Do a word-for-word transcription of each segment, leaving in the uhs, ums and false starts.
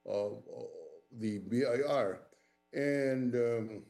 uh, the B I R, and um,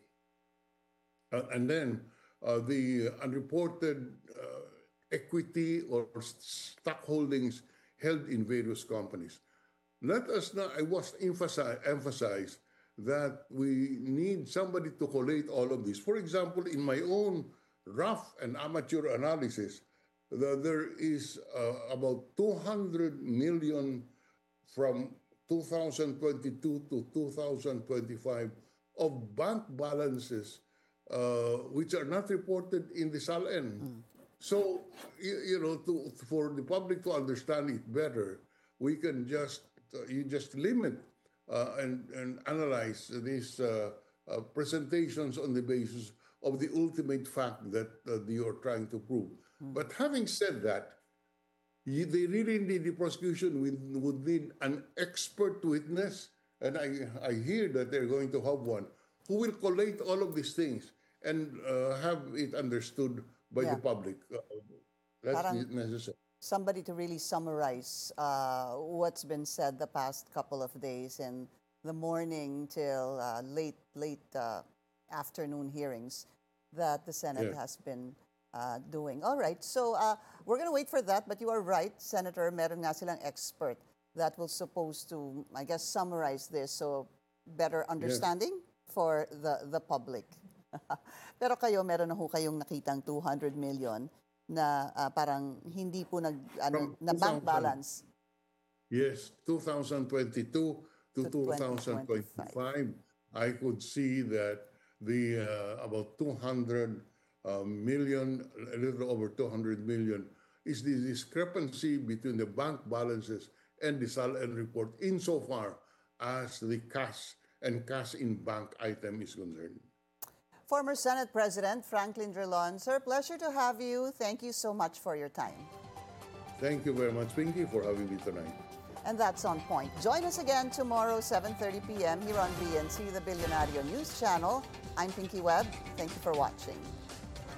uh, and then uh, the unreported uh, equity or stock holdings held in various companies. Let us not, I was emphasize, emphasize that we need somebody to collate all of this. For example, in my own rough and amateur analysis, the, there is uh, about two hundred million from two thousand twenty-two to two thousand twenty-five of bank balances uh, which are not reported in the S A L N. Mm. So, you, you know, to, for the public to understand it better, we can just, uh, you just limit uh, and, and analyze these uh, uh, presentations on the basis of the ultimate fact that uh, you are trying to prove. Mm. But having said that, you, they really need the prosecution would, would need an expert witness, and I, I hear that they're going to have one, who will collate all of these things and uh, have it understood by Yeah. the public. Uh, that's Parang necessary. somebody to really summarize uh, what's been said the past couple of days in the morning till uh, late late uh, afternoon hearings that the Senate Yeah. has been uh, doing. All right, so uh, we're going to wait for that, but you are right, Senator, meron nga silang expert that will supposed to, I guess, summarize this so better Yes. understanding for the, the public. Pero kayo, meron na ho kayong nakitang two hundred million na ah, parang hindi po nag, ano, From na bank two thousand, balance yes, two thousand twenty-two to to twenty twenty-five. two thousand twenty-five, I could see that the uh, about two hundred uh, million, a little over two hundred million, is the discrepancy between the bank balances and the S A L N report insofar as the cash and cash in bank item is concerned. Former Senate President Franklin Drilon, sir, pleasure to have you. Thank you so much for your time. Thank you very much, Pinky, for having me tonight. And that's On Point. Join us again tomorrow, seven thirty p m here on B N C, the Billionario News Channel. I'm Pinky Webb. Thank you for watching.